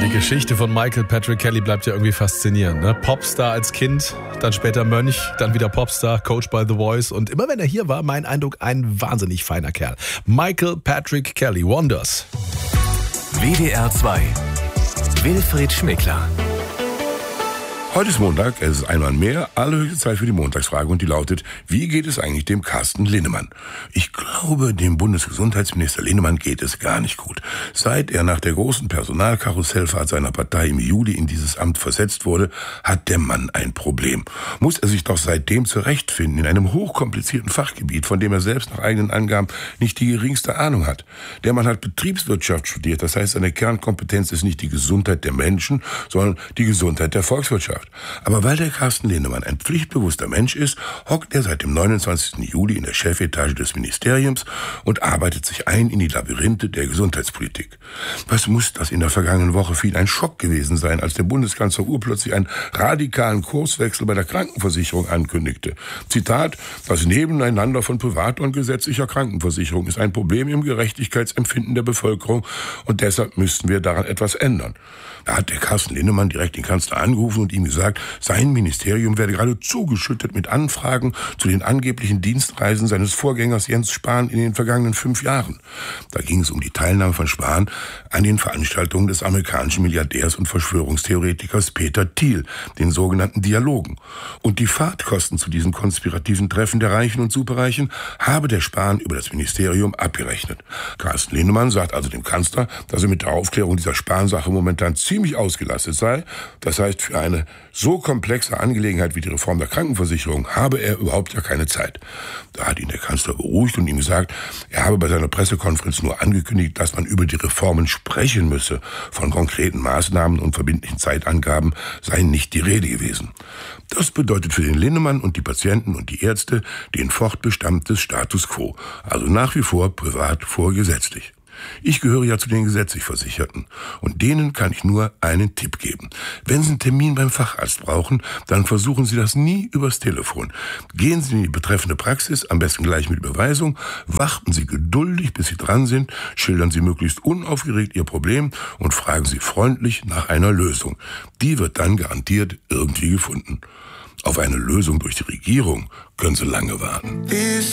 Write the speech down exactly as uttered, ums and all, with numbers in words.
die Geschichte von Michael Patrick Kelly bleibt ja irgendwie faszinierend. Ne? Popstar als Kind, dann später Mönch, dann wieder Popstar, Coach by The Voice. Und immer wenn er hier war, mein Eindruck, ein wahnsinnig feiner Kerl. Michael Patrick Kelly, Wonders. W D R zwei. Wilfried Schmickler. Heute ist Montag, es ist einmal mehr, allerhöchste Zeit für die Montagsfrage und die lautet, wie geht es eigentlich dem Carsten Linnemann? Ich glaube, dem Bundesgesundheitsminister Linnemann geht es gar nicht gut. Seit er nach der großen Personalkarussellfahrt seiner Partei im Juli in dieses Amt versetzt wurde, hat der Mann ein Problem. Muss er sich doch seitdem zurechtfinden in einem hochkomplizierten Fachgebiet, von dem er selbst nach eigenen Angaben nicht die geringste Ahnung hat. Der Mann hat Betriebswirtschaft studiert, das heißt, seine Kernkompetenz ist nicht die Gesundheit der Menschen, sondern die Gesundheit der Volkswirtschaft. Aber weil der Carsten Linnemann ein pflichtbewusster Mensch ist, hockt er seit dem neunundzwanzigsten Juli in der Chefetage des Ministeriums und arbeitet sich ein in die Labyrinthe der Gesundheitspolitik. Was muss das in der vergangenen Woche für ihn ein Schock gewesen sein, als der Bundeskanzler urplötzlich einen radikalen Kurswechsel bei der Krankenversicherung ankündigte. Zitat, das Nebeneinander von privater und gesetzlicher Krankenversicherung ist ein Problem im Gerechtigkeitsempfinden der Bevölkerung und deshalb müssten wir daran etwas ändern. Da hat der Carsten Linnemann direkt den Kanzler angerufen und ihm gesagt, sein Ministerium werde gerade zugeschüttet mit Anfragen zu den angeblichen Dienstreisen seines Vorgängers Jens Spahn in den vergangenen fünf Jahren. Da ging es um die Teilnahme von Spahn an den Veranstaltungen des amerikanischen Milliardärs und Verschwörungstheoretikers Peter Thiel, den sogenannten Dialogen. Und die Fahrtkosten zu diesen konspirativen Treffen der Reichen und Superreichen habe der Spahn über das Ministerium abgerechnet. Carsten Linnemann sagt also dem Kanzler, dass er mit der Aufklärung dieser Spahn-Sache momentan ziemlich ausgelastet sei. Das heißt, für eine so komplexe Angelegenheit wie die Reform der Krankenversicherung habe er überhaupt ja keine Zeit. Da hat ihn der Kanzler beruhigt und ihm gesagt, er habe bei seiner Pressekonferenz nur angekündigt, dass man über die Reformen sprechen müsse. Von konkreten Maßnahmen und verbindlichen Zeitangaben seien nicht die Rede gewesen. Das bedeutet für den Linnemann und die Patienten und die Ärzte den Fortbestand des Status quo. Also nach wie vor privat vor gesetzlich. Ich gehöre ja zu den gesetzlich Versicherten und denen kann ich nur einen Tipp geben. Wenn Sie einen Termin beim Facharzt brauchen, dann versuchen Sie das nie übers Telefon. Gehen Sie in die betreffende Praxis, am besten gleich mit Überweisung, warten Sie geduldig, bis Sie dran sind, schildern Sie möglichst unaufgeregt Ihr Problem und fragen Sie freundlich nach einer Lösung. Die wird dann garantiert irgendwie gefunden. Auf eine Lösung durch die Regierung können Sie lange warten.